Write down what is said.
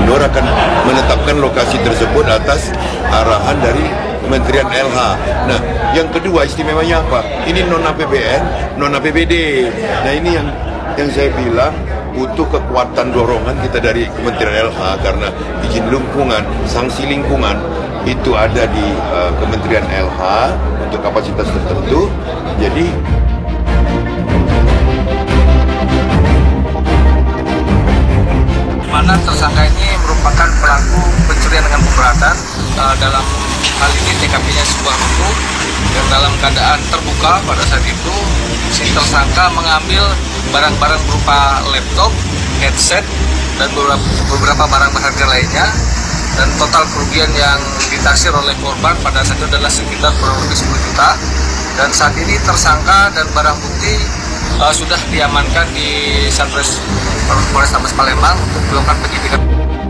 Gubernur akan menetapkan lokasi tersebut atas arahan dari Kementerian LH. Nah, yang kedua istimewanya apa? Ini non APBN, non APBD. Nah, ini yang saya bilang butuh kekuatan dorongan kita dari Kementerian LH, karena izin lingkungan, sanksi lingkungan itu ada di Kementerian LH untuk kapasitas tertentu. Jadi mana tersangka ini merupakan pelaku pencurian dengan pemberatan. Dalam hal ini TKP-nya sebuah ruko yang dalam keadaan terbuka. Pada saat itu si tersangka mengambil barang-barang berupa laptop, headset, dan beberapa barang berharga lainnya, dan total kerugian yang ditaksir oleh korban pada saat itu adalah sekitar kurang lebih 10 juta. Dan saat ini tersangka dan barang bukti sudah diamankan di Satres Polrestabes Palembang untuk dilakukan penyidikan.